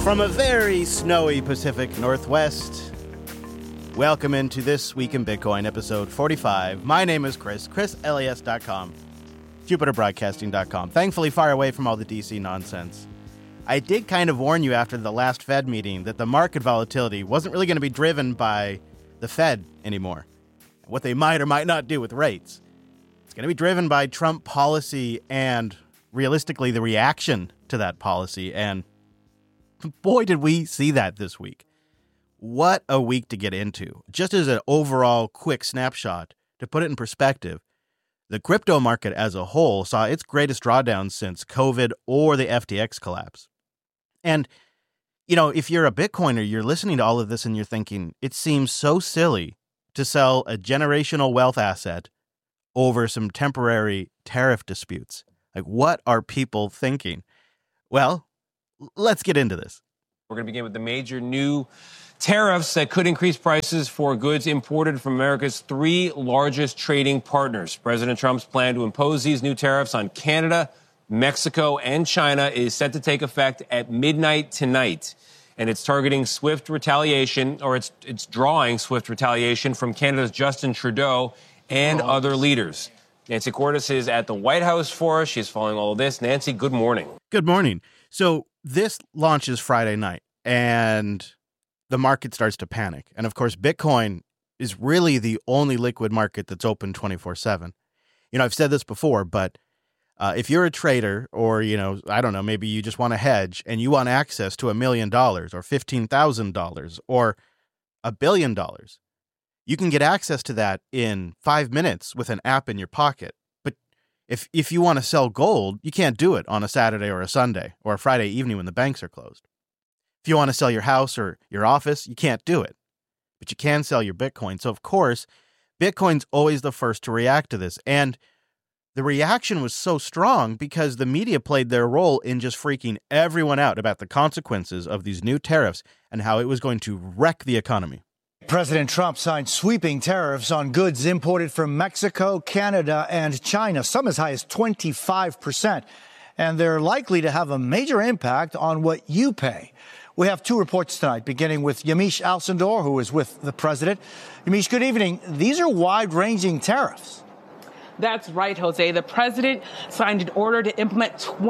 From a very snowy Pacific Northwest, welcome into This Week in Bitcoin, episode 45. My name is Chris, chrisles.com, jupiterbroadcasting.com. Thankfully far away from all the DC nonsense. I did kind of warn you after the last Fed meeting that the market volatility wasn't really going to be driven by the Fed anymore, what they might or might not do with rates. It's going to be driven by Trump policy and, realistically, the reaction to that policy. And boy, did we see that this week. What a week to get into. Just as an overall quick snapshot, to put it in perspective, the crypto market as a whole saw its greatest drawdown since COVID or the FTX collapse. And, you know, if you're a Bitcoiner, you're listening to all of this and you're thinking, it seems so silly to sell a generational wealth asset over some temporary tariff disputes. Like, what are people thinking? Well, let's get into this. We're going to begin with the major new tariffs that could increase prices for goods imported from America's three largest trading partners. President Trump's plan to impose these new tariffs on Canada, Mexico, and China is set to take effect at midnight tonight. And it's targeting swift retaliation, or it's drawing swift retaliation from Canada's Justin Trudeau and other leaders. Nancy Cordes is at the White House for us. She's following all of this. Nancy, good morning. Good morning. So this launches Friday night, and the market starts to panic. And of course, Bitcoin is really the only liquid market that's open 24/7. You know, I've said this before, but if you're a trader or, you know, I don't know, maybe you just want to hedge and you want access to $1 million or $15,000 or $1 billion, you can get access to that in 5 minutes with an app in your pocket. But if you want to sell gold, you can't do it on a Saturday or a Sunday or a Friday evening when the banks are closed. If you want to sell your house or your office, you can't do it. But you can sell your Bitcoin. So, of course, Bitcoin's always the first to react to this. And the reaction was so strong because the media played their role in just freaking everyone out about the consequences of these new tariffs and how it was going to wreck the economy. President Trump signed sweeping tariffs on goods imported from Mexico, Canada, and China, some as high as 25%. And they're likely to have a major impact on what you pay. We have two reports tonight, beginning with Yamiche Alcindor, who is with the president. Yamiche, good evening. These are wide-ranging tariffs. That's right, Jose. The president signed an order to implement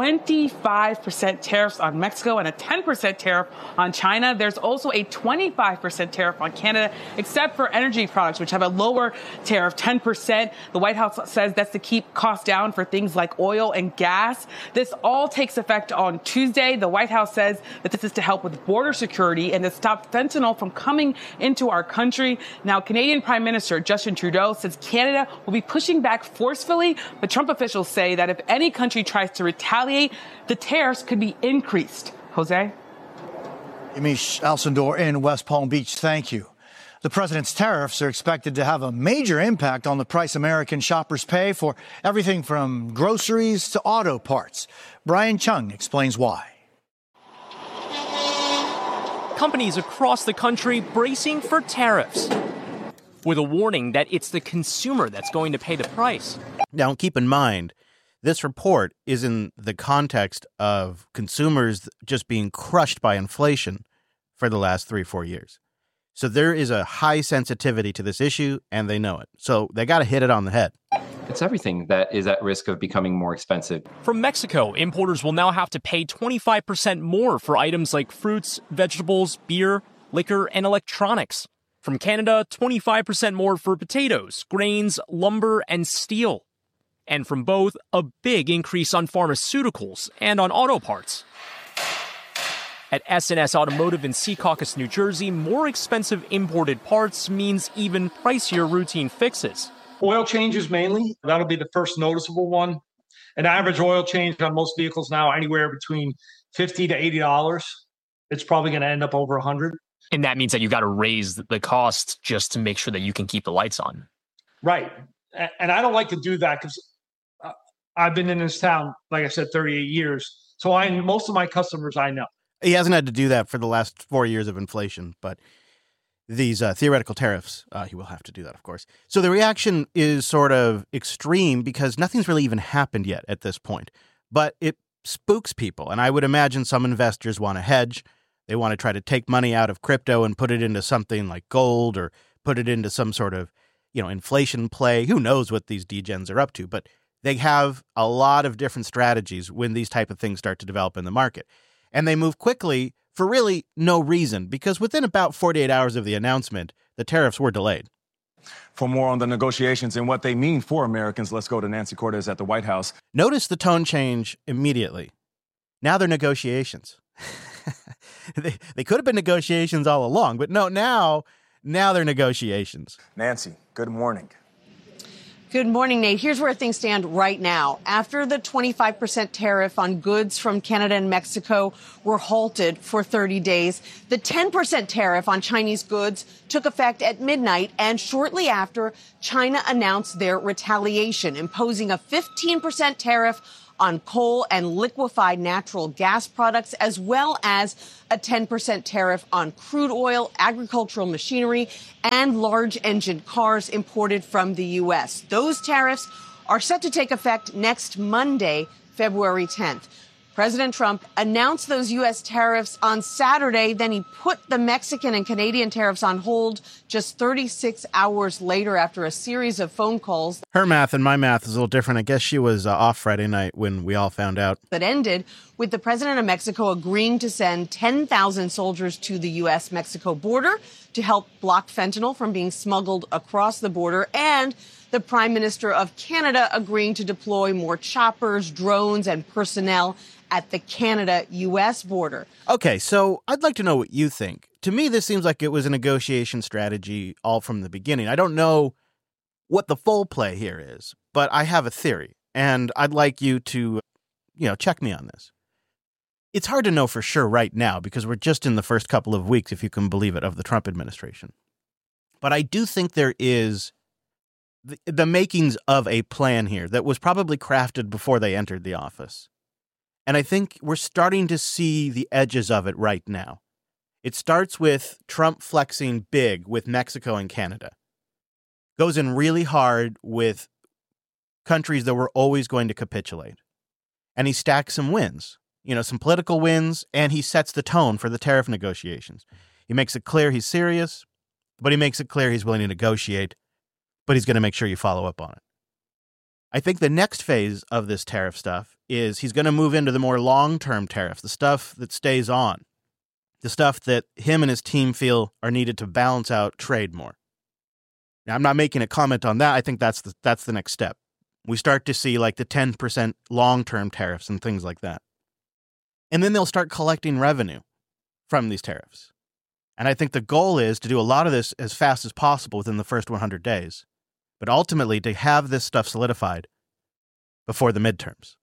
25% tariffs on Mexico and a 10% tariff on China. There's also a 25% tariff on Canada, except for energy products, which have a lower tariff, 10%. The White House says that's to keep costs down for things like oil and gas. This all takes effect on Tuesday. The White House says that this is to help with border security and to stop fentanyl from coming into our country. Now, Canadian Prime Minister Justin Trudeau says Canada will be pushing back forcefully, but Trump officials say that if any country tries to retaliate, the tariffs could be increased. Jose? Yamiche Alcindor in West Palm Beach, thank you. The president's tariffs are expected to have a major impact on the price American shoppers pay for everything from groceries to auto parts. Brian Chung explains why. Companies across the country bracing for tariffs, with a warning that it's the consumer that's going to pay the price. Now, keep in mind, this report is in the context of consumers just being crushed by inflation for the last 3-4 years. So there is a high sensitivity to this issue, and they know it. So they got to hit it on the head. It's everything that is at risk of becoming more expensive. From Mexico, importers will now have to pay 25% more for items like fruits, vegetables, beer, liquor, and electronics. From Canada, 25% more for potatoes, grains, lumber, and steel. And from both, a big increase on pharmaceuticals and on auto parts. At S&S Automotive in Secaucus, New Jersey, more expensive imported parts means even pricier routine fixes. Oil changes mainly. That'll be the first noticeable one. An average oil change on most vehicles now anywhere between $50 to $80. It's probably going to end up over $100. And that means that you got to raise the cost just to make sure that you can keep the lights on. Right. And I don't like to do that because I've been in this town, like I said, 38 years. So most of my customers I know. He hasn't had to do that for the last 4 years of inflation, but these theoretical tariffs, he will have to do that, of course. So the reaction is sort of extreme because nothing's really even happened yet at this point. But it spooks people, and I would imagine some investors want to hedge. They want to try to take money out of crypto and put it into something like gold or put it into some sort of, inflation play. Who knows what these degens are up to, but they have a lot of different strategies when these type of things start to develop in the market. And they move quickly for really no reason, because within about 48 hours of the announcement, the tariffs were delayed. For more on the negotiations and what they mean for Americans, let's go to Nancy Cortez at the White House. Notice the tone change immediately. Now they're negotiations. They could have been negotiations all along, but no, now they're negotiations. Nancy, good morning. Good morning, Nate. Here's where things stand right now. After the 25% tariff on goods from Canada and Mexico were halted for 30 days, the 10% tariff on Chinese goods took effect at midnight, and shortly after, China announced their retaliation, imposing a 15% tariff on coal and liquefied natural gas products, as well as a 10% tariff on crude oil, agricultural machinery, and large engine cars imported from the U.S. Those tariffs are set to take effect next Monday, February 10th. President Trump announced those U.S. tariffs on Saturday. Then he put the Mexican and Canadian tariffs on hold just 36 hours later after a series of phone calls. Her math and my math is a little different. I guess she was off Friday night when we all found out. That ended with the president of Mexico agreeing to send 10,000 soldiers to the U.S.-Mexico border to help block fentanyl from being smuggled across the border, and the Prime Minister of Canada agreeing to deploy more choppers, drones, and personnel at the Canada-U.S. border. Okay, so I'd like to know what you think. To me, this seems like it was a negotiation strategy all from the beginning. I don't know what the full play here is, but I have a theory, and I'd like you to, check me on this. It's hard to know for sure right now because we're just in the first couple of weeks, if you can believe it, of the Trump administration. But I do think there is the makings of a plan here that was probably crafted before they entered the office. And I think we're starting to see the edges of it right now. It starts with Trump flexing big with Mexico and Canada. Goes in really hard with countries that were always going to capitulate. And he stacks some wins, some political wins, and he sets the tone for the tariff negotiations. He makes it clear he's serious, but he makes it clear he's willing to negotiate, but he's going to make sure you follow up on it. I think the next phase of this tariff stuff is he's going to move into the more long-term tariffs, the stuff that stays on, the stuff that him and his team feel are needed to balance out trade more. Now, I'm not making a comment on that. I think that's the next step. We start to see like the 10% long-term tariffs and things like that. And then they'll start collecting revenue from these tariffs. And I think the goal is to do a lot of this as fast as possible within the first 100 days. But ultimately, to have this stuff solidified before the midterms.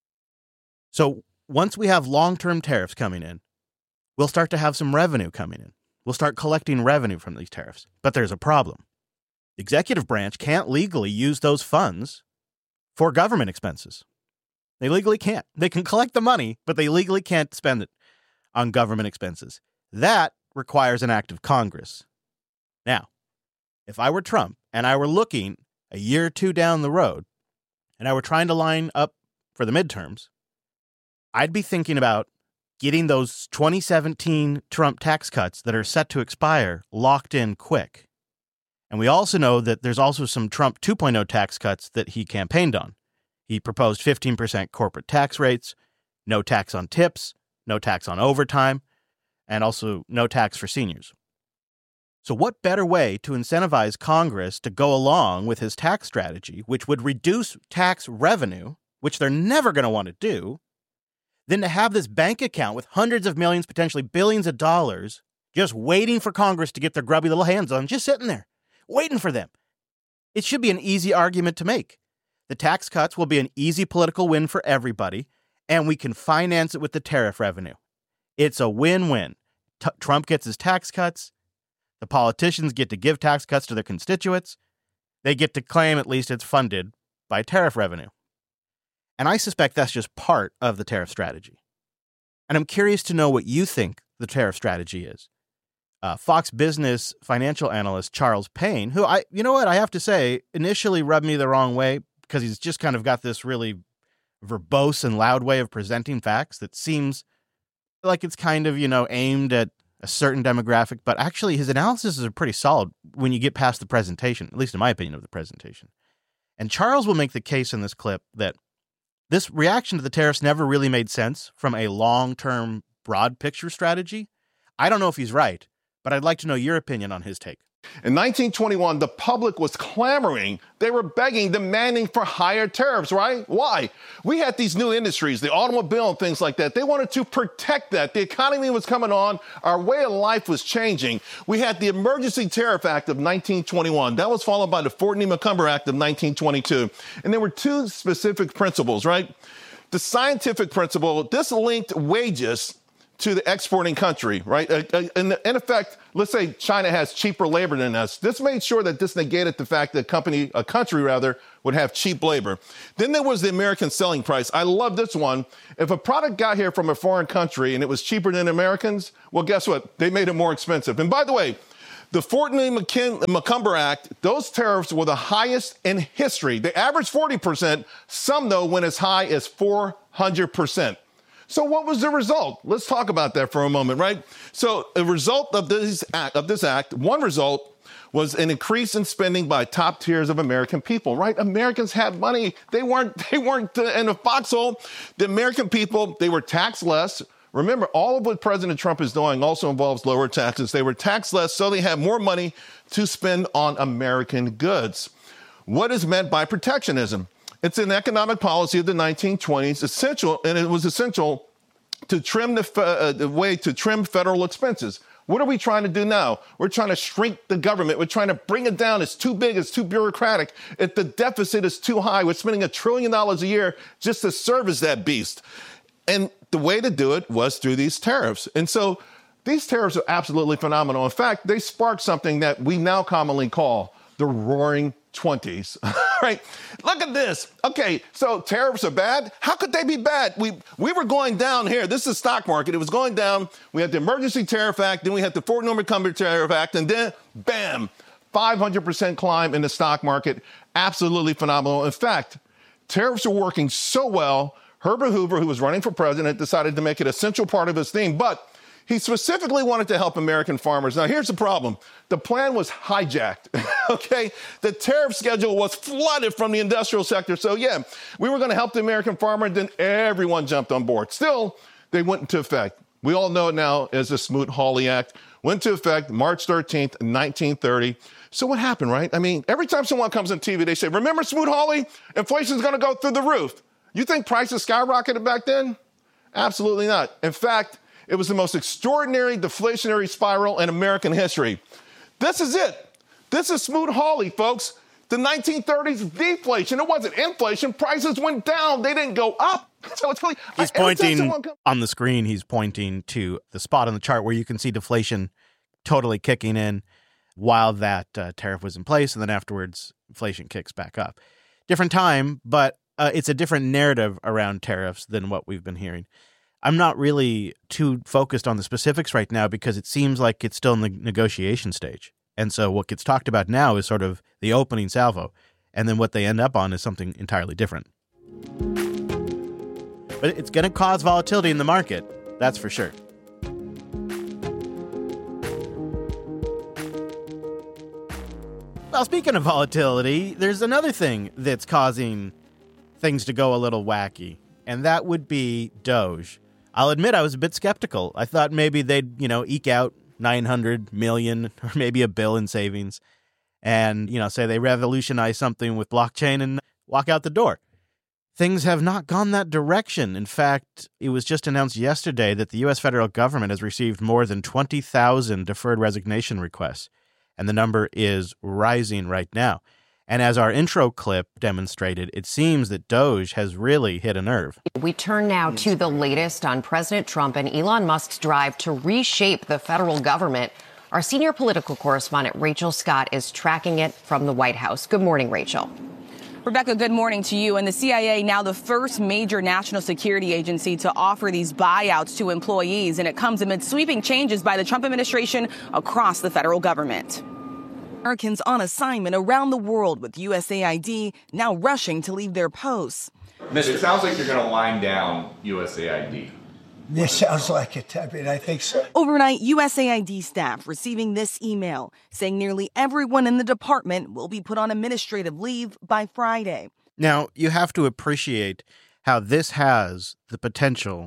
So once we have long-term tariffs coming in, we'll start to have some revenue coming in. We'll start collecting revenue from these tariffs. But there's a problem. The executive branch can't legally use those funds for government expenses. They legally can't. They can collect the money, but they legally can't spend it on government expenses. That requires an act of Congress. Now, if I were Trump and I were looking a year or two down the road and I were trying to line up for the midterms, I'd be thinking about getting those 2017 Trump tax cuts that are set to expire locked in quick. And we also know that there's also some Trump 2.0 tax cuts that he campaigned on. He proposed 15% corporate tax rates, no tax on tips, no tax on overtime, and also no tax for seniors. So what better way to incentivize Congress to go along with his tax strategy, which would reduce tax revenue, which they're never going to want to do, than to have this bank account with hundreds of millions, potentially billions of dollars, just waiting for Congress to get their grubby little hands on, just sitting there, waiting for them. It should be an easy argument to make. The tax cuts will be an easy political win for everybody, and we can finance it with the tariff revenue. It's a win-win. Trump gets his tax cuts. The politicians get to give tax cuts to their constituents. They get to claim at least it's funded by tariff revenue. And I suspect that's just part of the tariff strategy. And I'm curious to know what you think the tariff strategy is. Fox Business financial analyst Charles Payne, who I have to say, initially rubbed me the wrong way because he's just kind of got this really verbose and loud way of presenting facts that seems like it's kind of, aimed at a certain demographic, but actually his analysis is pretty solid when you get past the presentation, at least in my opinion of the presentation. And Charles will make the case in this clip that this reaction to the tariffs never really made sense from a long-term, broad picture strategy. I don't know if he's right, but I'd like to know your opinion on his take. In 1921, the public was clamoring. They were begging, demanding for higher tariffs, right? Why? We had these new industries, the automobile and things like that. They wanted to protect that. The economy was coming on. Our way of life was changing. We had the Emergency Tariff Act of 1921. That was followed by the Fortney-McCumber Act of 1922. And there were two specific principles, right? The scientific principle, this linked wages to the exporting country, right? In effect, let's say China has cheaper labor than us. This made sure that this negated the fact that a country would have cheap labor. Then there was the American selling price. I love this one. If a product got here from a foreign country and it was cheaper than Americans, well, guess what? They made it more expensive. And by the way, the Fortney-McCumber Act, those tariffs were the highest in history. They averaged 40%. Some, though, went as high as 400%. So what was the result? Let's talk about that for a moment, right? So a result of this act, one result was an increase in spending by top tiers of American people, right? Americans had money. They weren't in a foxhole. The American people, they were taxed less. Remember, all of what President Trump is doing also involves lower taxes. They were taxed less, so they had more money to spend on American goods. What is meant by protectionism? It's an economic policy of the 1920s, it was essential to trim the way to trim federal expenses. What are we trying to do now? We're trying to shrink the government. We're trying to bring it down. It's too big. It's too bureaucratic. If the deficit is too high, we're spending $1 trillion a year just to service that beast. And the way to do it was through these tariffs. And so these tariffs are absolutely phenomenal. In fact, they sparked something that we now commonly call the Roaring 20s, right? Look at this. Okay, so tariffs are bad. How could they be bad? We were going down here. This is the stock market. It was going down. We had the Emergency Tariff Act. Then we had the Fortney-McCumber Tariff Act. And then, bam, 500% climb in the stock market. Absolutely phenomenal. In fact, tariffs are working so well, Herbert Hoover, who was running for president, decided to make it a central part of his theme. But he specifically wanted to help American farmers. Now, here's the problem. The plan was hijacked, okay? The tariff schedule was flooded from the industrial sector. So, yeah, we were going to help the American farmer, and then everyone jumped on board. Still, they went into effect. We all know it now as the Smoot-Hawley Act. Went into effect March 13th, 1930. So what happened, right? I mean, every time someone comes on TV, they say, remember Smoot-Hawley? Inflation's going to go through the roof. You think prices skyrocketed back then? Absolutely not. In fact, it was the most extraordinary deflationary spiral in American history. This is it. This is Smoot-Hawley, folks. The 1930s deflation. It wasn't inflation. Prices went down. They didn't go up. So it's really... He's pointing on the screen. He's pointing to the spot on the chart where you can see deflation totally kicking in while that tariff was in place. And then afterwards, inflation kicks back up. Different time, but it's a different narrative around tariffs than what we've been hearing. I'm not really too focused on the specifics right now because it seems like it's still in the negotiation stage. And so what gets talked about now is sort of the opening salvo. And then what they end up on is something entirely different. But it's going to cause volatility in the market. That's for sure. Well, speaking of volatility, there's another thing that's causing things to go a little wacky. And that would be Doge. I'll admit I was a bit skeptical. I thought maybe they'd, eke out $900 million or maybe $1 billion in savings and, say they revolutionize something with blockchain and walk out the door. Things have not gone that direction. In fact, it was just announced yesterday that the U.S. federal government has received more than 20,000 deferred resignation requests, and the number is rising right now. And as our intro clip demonstrated, it seems that Doge has really hit a nerve. We turn now to the latest on President Trump and Elon Musk's drive to reshape the federal government. Our senior political correspondent, Rachel Scott, is tracking it from the White House. Good morning, Rachel. Rebecca, good morning to you. And the CIA, now the first major national security agency to offer these buyouts to employees. And it comes amid sweeping changes by the Trump administration across the federal government. Americans on assignment around the world with USAID now rushing to leave their posts. It sounds like you're going to wind down USAID. It sounds like it. I mean, I think so. Overnight, USAID staff receiving this email saying nearly everyone in the department will be put on administrative leave by Friday. Now, you have to appreciate how this has the potential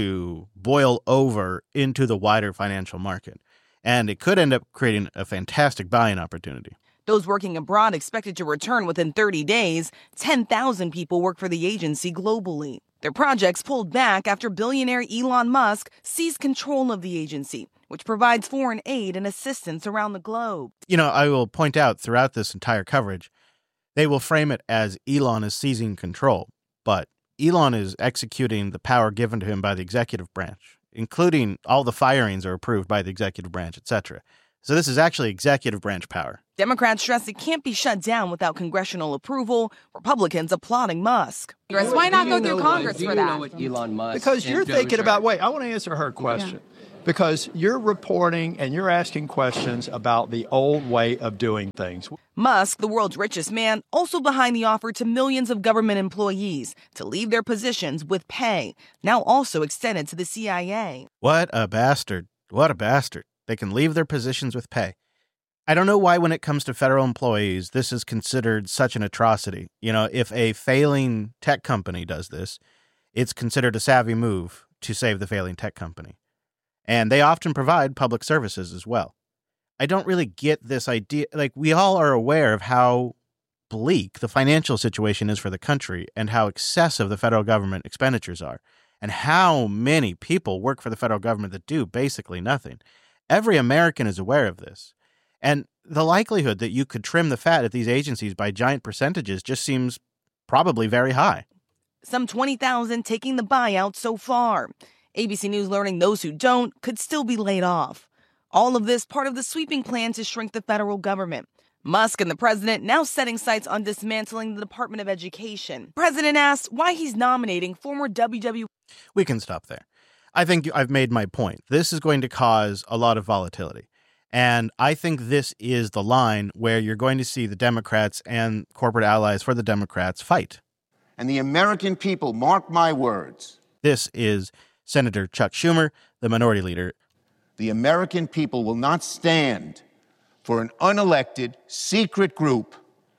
to boil over into the wider financial market, and it could end up creating a fantastic buying opportunity. Those working abroad expected to return within 30 days. 10,000 people work for the agency globally. Their projects pulled back after billionaire Elon Musk seized control of the agency, which provides foreign aid and assistance around the globe. You know, I will point out throughout this entire coverage, they will frame it as Elon is seizing control, but Elon is executing the power given to him by the executive branch, including all the firings are approved by the executive branch, etc. So this is actually executive branch power. Democrats stress it can't be shut down without congressional approval. Republicans applauding Musk. Why not go through Congress for that? Elon Musk because you're thinking about, wait, I want to answer her question. Yeah. Because you're reporting and you're asking questions about the old way of doing things. Musk, the world's richest man, also behind the offer to millions of government employees to leave their positions with pay, now also extended to the CIA. What a bastard. What a bastard. They can leave their positions with pay. I don't know why when it comes to federal employees, this is considered such an atrocity. You know, if a failing tech company does this, it's considered a savvy move to save the failing tech company. And they often provide public services as well. I don't really get this idea. Like, we all are aware of how bleak the financial situation is for the country and how excessive the federal government expenditures are and how many people work for the federal government that do basically nothing. Every American is aware of this. And the likelihood that you could trim the fat at these agencies by giant percentages just seems probably very high. Some 20,000 taking the buyout so far. ABC News learning those who don't could still be laid off. All of this part of the sweeping plan to shrink the federal government. Musk and the president now setting sights on dismantling the Department of Education. President asked why he's nominating former WWE. We can stop there. I think I've made my point. This is going to cause a lot of volatility. And I think this is the line where you're going to see the Democrats and corporate allies for the Democrats fight. And the American people, mark my words. This is Senator Chuck Schumer, the minority leader. The American people will not stand for an unelected, secret group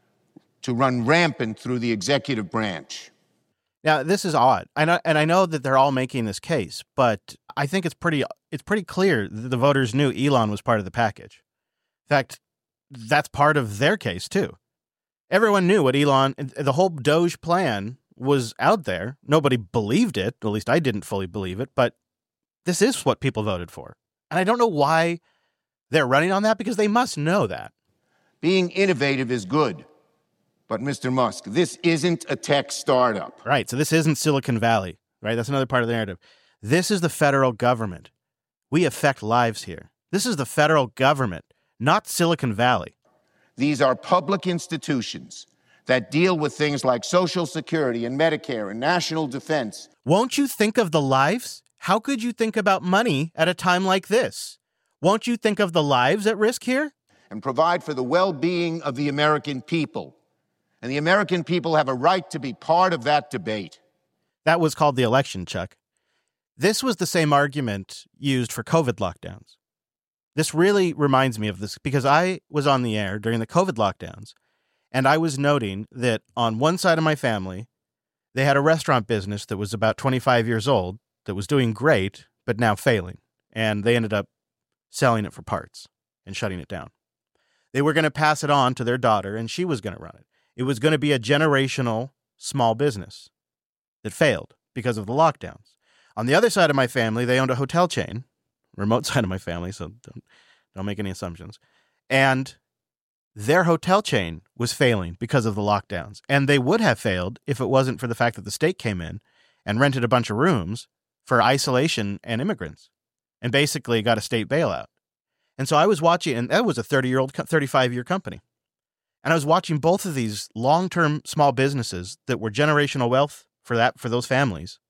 to run rampant through the executive branch. Now, this is odd. And I know that they're all making this case, but I think it's pretty clear that the voters knew Elon was part of the package. In fact, that's part of their case, too. Everyone knew what Elon, the whole Doge plan was out there. Nobody believed it. At least I didn't fully believe it, but this is what people voted for. And I don't know why they're running on that, because they must know that. Being innovative is good. But Mr. Musk, this isn't a tech startup. Right. So this isn't Silicon Valley, right? That's another part of the narrative. This is the federal government. We affect lives here. This is the federal government, not Silicon Valley. These are public institutions that deal with things like Social Security and Medicare and national defense. Won't you think of the lives? How could you think about money at a time like this? Won't you think of the lives at risk here? And provide for the well-being of the American people. And the American people have a right to be part of that debate. That was called the election, Chuck. This was the same argument used for COVID lockdowns. This really reminds me of this because I was on the air during the COVID lockdowns, and I was noting that on one side of my family, they had a restaurant business that was about 25 years old that was doing great, but now failing. And they ended up selling it for parts and shutting it down. They were going to pass it on to their daughter, and she was going to run it. It was going to be a generational small business that failed because of the lockdowns. On the other side of my family, they owned a hotel chain, remote side of my family, so don't make any assumptions. And their hotel chain was failing because of the lockdowns. And they would have failed if it wasn't for the fact that the state came in and rented a bunch of rooms for isolation and immigrants and basically got a state bailout. And so I was watching, and that was a 35-year company. And I was watching both of these long-term small businesses that were generational wealth for those families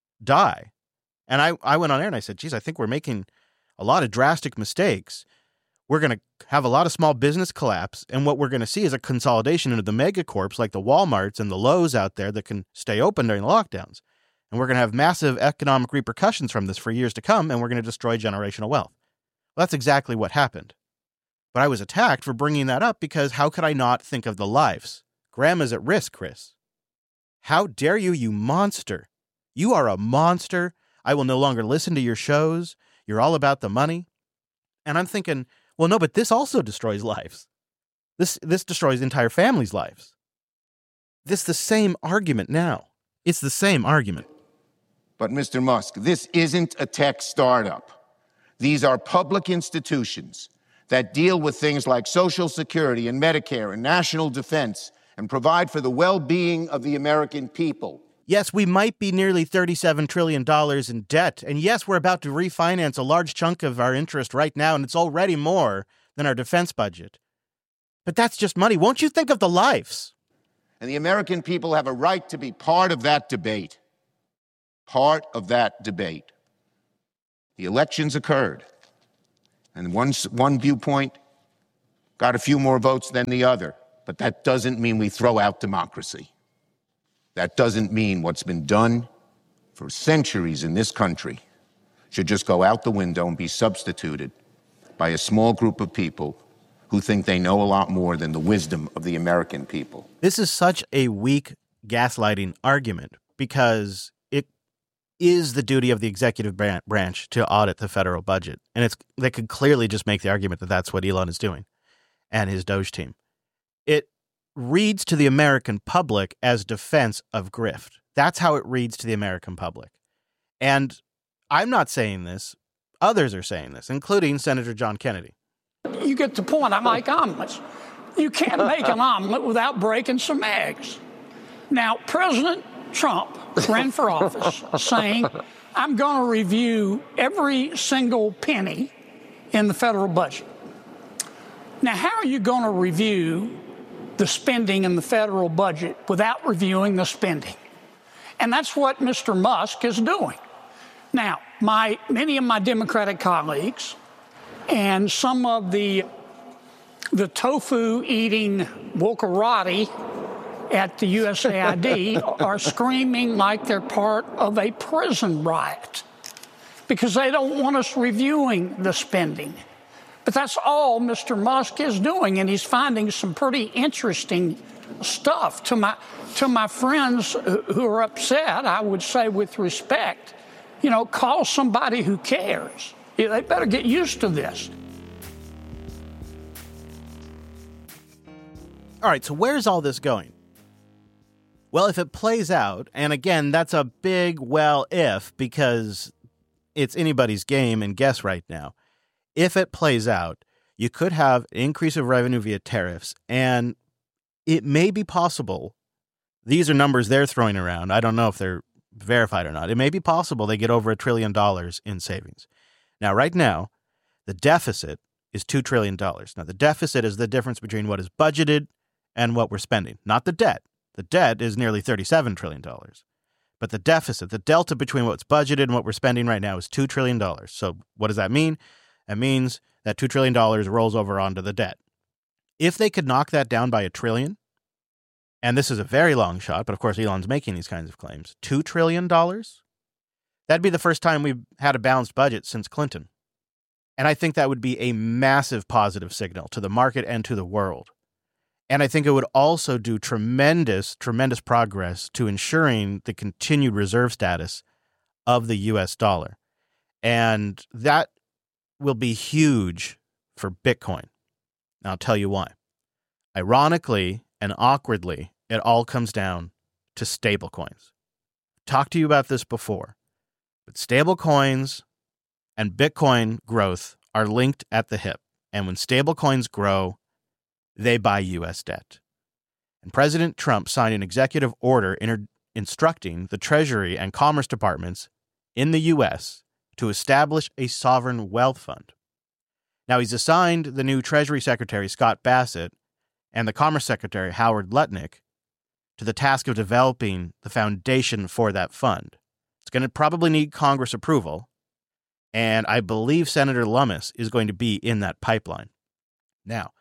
die. And I went on air and I said, geez, I think we're making a lot of drastic mistakes. We're going to have a lot of small business collapse. And what we're going to see is a consolidation into the megacorps like the Walmarts and the Lowe's out there that can stay open during the lockdowns. And we're going to have massive economic repercussions from this for years to come, and we're going to destroy generational wealth. Well, that's exactly what happened. But I was attacked for bringing that up because how could I not think of the lives? Grandma's at risk, Chris. How dare you, you monster? You are a monster. I will no longer listen to your shows. You're all about the money. And I'm thinking, well, no, but this also destroys lives. This destroys entire families' lives. This is the same argument now. It's the same argument. But, Mr. Musk, this isn't a tech startup. These are public institutions that deal with things like Social Security and Medicare and national defense and provide for the well-being of the American people. Yes, we might be nearly $37 trillion in debt. And yes, we're about to refinance a large chunk of our interest right now, and it's already more than our defense budget. But that's just money. Won't you think of the lives? And the American people have a right to be part of that debate. Part of that debate. The elections occurred, and one viewpoint got a few more votes than the other. But that doesn't mean we throw out democracy. That doesn't mean what's been done for centuries in this country should just go out the window and be substituted by a small group of people who think they know a lot more than the wisdom of the American people. This is such a weak gaslighting argument because it is the duty of the executive branch to audit the federal budget. And they could clearly just make the argument that that's what Elon is doing and his Doge team. It reads to the American public as defense of grift. That's how it reads to the American public. And I'm not saying this. Others are saying this, including Senator John Kennedy. You get the point. I make omelets. You can't make an omelet without breaking some eggs. Now, President Trump ran for office saying, I'm going to review every single penny in the federal budget. Now, how are you going to review the spending in the federal budget without reviewing the spending? And that's what Mr. Musk is doing. Now, many of my Democratic colleagues and some of the tofu-eating wokerati at the USAID are screaming like they're part of a prison riot because they don't want us reviewing the spending. But that's all Mr. Musk is doing, and he's finding some pretty interesting stuff. To my friends who are upset, I would say with respect, call somebody who cares. They better get used to this. All right, so where's all this going? Well, if it plays out, and again, that's a big well if, because it's anybody's game and guess right now. If it plays out, you could have an increase of revenue via tariffs, and it may be possible. These are numbers they're throwing around. I don't know if they're verified or not. It may be possible they get over $1 trillion in savings. Now, right now, the deficit is $2 trillion. Now, the deficit is the difference between what is budgeted and what we're spending, not the debt. The debt is nearly $37 trillion. But the deficit, the delta between what's budgeted and what we're spending right now is $2 trillion. So what does that mean? That means that $2 trillion rolls over onto the debt. If they could knock that down by $1 trillion, and this is a very long shot, but of course Elon's making these kinds of claims, $2 trillion, that'd be the first time we've had a balanced budget since Clinton. And I think that would be a massive positive signal to the market and to the world. And I think it would also do tremendous, tremendous progress to ensuring the continued reserve status of the U.S. dollar. And that will be huge for Bitcoin. And I'll tell you why. Ironically and awkwardly, it all comes down to stablecoins. I've talked to you about this before, but stablecoins and Bitcoin growth are linked at the hip. And when stablecoins grow, they buy U.S. debt. And President Trump signed an executive order instructing the Treasury and Commerce Departments in the U.S. to establish a sovereign wealth fund. Now, he's assigned the new Treasury Secretary, Scott Bassett, and the Commerce Secretary, Howard Lutnick, to the task of developing the foundation for that fund. It's going to probably need Congress approval, and I believe Senator Lummis is going to be in that pipeline. Now,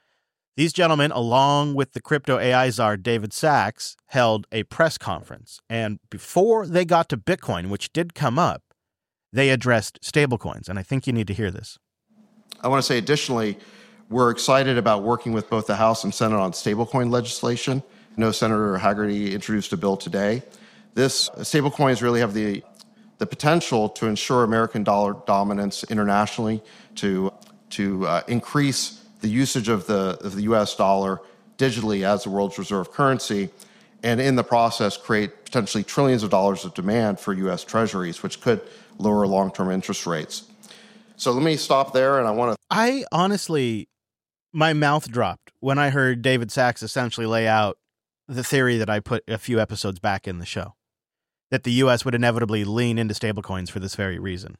These gentlemen, along with the crypto AI czar David Sachs, held a press conference. And before they got to Bitcoin, which did come up, they addressed stablecoins. And I think you need to hear this. I want to say additionally, we're excited about working with both the House and Senate on stablecoin legislation. I know Senator Hagerty introduced a bill today. This stablecoins really have the potential to ensure American dollar dominance internationally, to increase the usage of the U.S. dollar digitally as the world's reserve currency, and in the process create potentially trillions of dollars of demand for U.S. treasuries, which could lower long-term interest rates. So let me stop there, and I honestly, my mouth dropped when I heard David Sachs essentially lay out the theory that I put a few episodes back in the show, that the U.S. would inevitably lean into stablecoins for this very reason.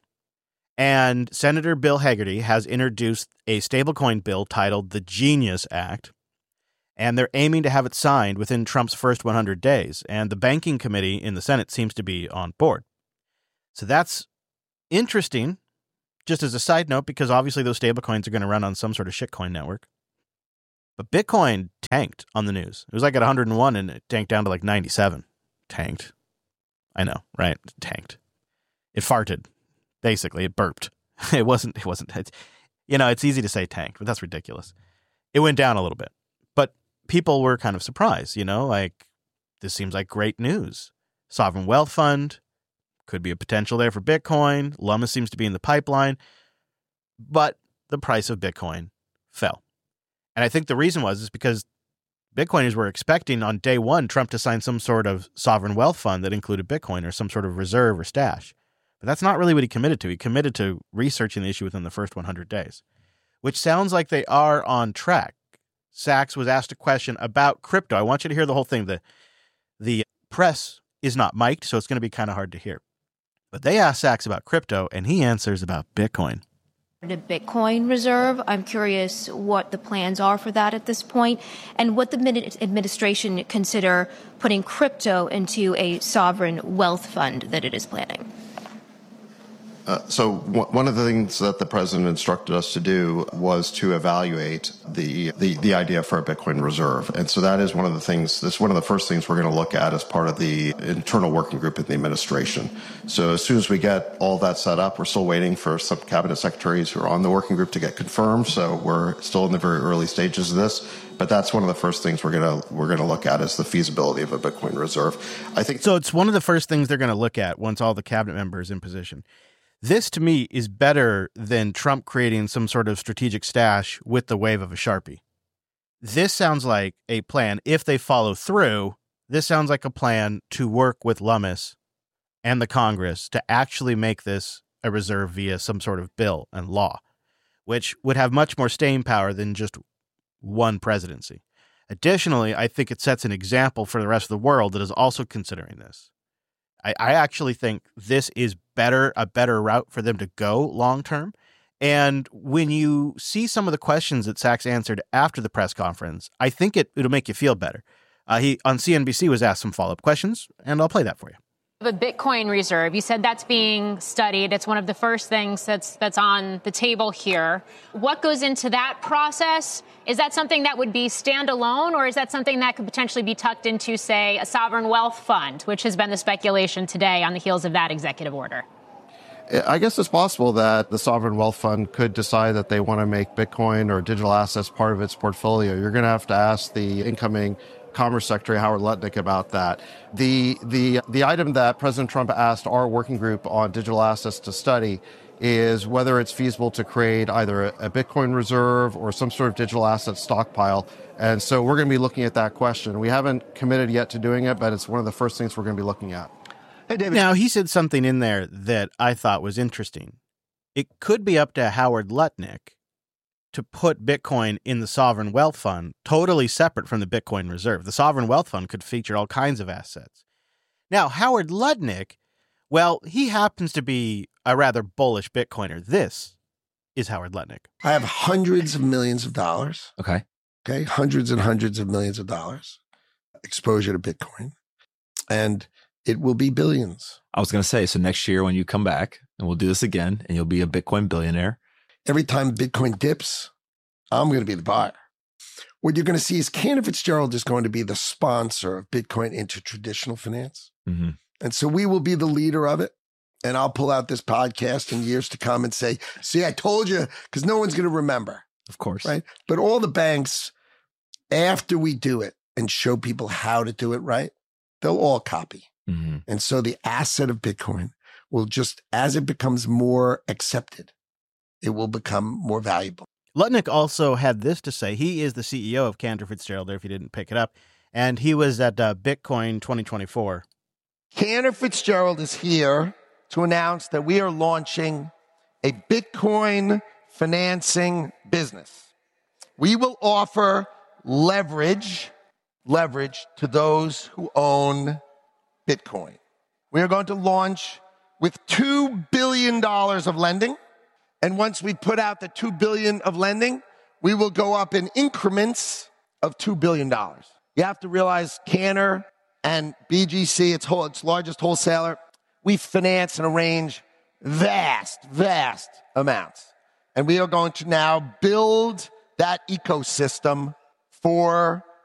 And Senator Bill Hagerty has introduced a stablecoin bill titled the Genius Act, and they're aiming to have it signed within Trump's first 100 days, and the banking committee in the Senate seems to be on board. So that's interesting, just as a side note, because obviously those stablecoins are going to run on some sort of shitcoin network. But Bitcoin tanked on the news. It was like at 101, and it tanked down to like 97. Tanked. I know, right? Tanked. It farted. Basically, it burped. It wasn't, it's easy to say tanked, but that's ridiculous. It went down a little bit, but people were kind of surprised, like this seems like great news. Sovereign wealth fund, could be a potential there for Bitcoin. Lummis seems to be in the pipeline, but the price of Bitcoin fell. And I think the reason is because Bitcoiners were expecting on day one Trump to sign some sort of sovereign wealth fund that included Bitcoin or some sort of reserve or stash. But that's not really what he committed to. He committed to researching the issue within the first 100 days, which sounds like they are on track. Sachs was asked a question about crypto. I want you to hear the whole thing. The press is not mic'd, so it's going to be kind of hard to hear. But they asked Sachs about crypto, and he answers about Bitcoin. The Bitcoin reserve, I'm curious what the plans are for that at this point, and what the administration consider putting crypto into a sovereign wealth fund that it is planning. So one of the things that the president instructed us to do was to evaluate the idea for a Bitcoin reserve. And so that is one of the things, that's one of the first things we're going to look at as part of the internal working group in the administration. So as soon as we get all that set up, we're still waiting for some cabinet secretaries who are on the working group to get confirmed. So we're still in the very early stages of this. But that's one of the first things we're gonna look at is the feasibility of a Bitcoin reserve. I think so. It's one of the first things they're going to look at once all the cabinet members in position. This, to me, is better than Trump creating some sort of strategic stash with the wave of a Sharpie. This sounds like a plan. If they follow through, this sounds like a plan to work with Lummis and the Congress to actually make this a reserve via some sort of bill and law, which would have much more staying power than just one presidency. Additionally, I think it sets an example for the rest of the world that is also considering this. I actually think this is a better route for them to go long term. And when you see some of the questions that Sachs answered after the press conference, I think it'll make you feel better. He on CNBC was asked some follow-up questions, and I'll play that for you. The Bitcoin reserve, you said that's being studied. It's one of the first things that's on the table here. What goes into that process? Is that something that would be standalone, or is that something that could potentially be tucked into, say, a sovereign wealth fund, which has been the speculation today on the heels of that executive order? I guess it's possible that the sovereign wealth fund could decide that they want to make Bitcoin or digital assets part of its portfolio. You're going to have to ask the incoming Commerce Secretary Howard Lutnick about that. The item that President Trump asked our working group on digital assets to study is whether it's feasible to create either a Bitcoin reserve or some sort of digital asset stockpile. And so we're going to be looking at that question. We haven't committed yet to doing it, but it's one of the first things we're going to be looking at. Hey, David. Now, he said something in there that I thought was interesting. It could be up to Howard Lutnick to put Bitcoin in the sovereign wealth fund, totally separate from the Bitcoin reserve. The sovereign wealth fund could feature all kinds of assets. Now, Howard Lutnick, well, he happens to be a rather bullish Bitcoiner. This is Howard Lutnick. I have hundreds of millions of dollars. Okay. Hundreds and hundreds of millions of dollars exposure to Bitcoin. And it will be billions. I was going to say, so next year when you come back and we'll do this again and you'll be a Bitcoin billionaire. Every time Bitcoin dips, I'm going to be the buyer. What you're going to see is Cantor Fitzgerald is going to be the sponsor of Bitcoin into traditional finance. Mm-hmm. And so we will be the leader of it. And I'll pull out this podcast in years to come and say, see, I told you, because no one's going to remember. Of course. Right. But all the banks, after we do it and show people how to do it right, they'll all copy. Mm-hmm. And so the asset of Bitcoin will just, as it becomes more accepted, it will become more valuable. Lutnick also had this to say. He is the CEO of Cantor Fitzgerald, there if you didn't pick it up. And he was at Bitcoin 2024. Cantor Fitzgerald is here to announce that we are launching a Bitcoin financing business. We will offer leverage to those who own Bitcoin. We are going to launch with $2 billion of lending. And once we put out the $2 billion of lending, we will go up in increments of $2 billion. You have to realize Cantor and BGC, its largest wholesaler, we finance and arrange vast amounts. And we are going to now build that ecosystem for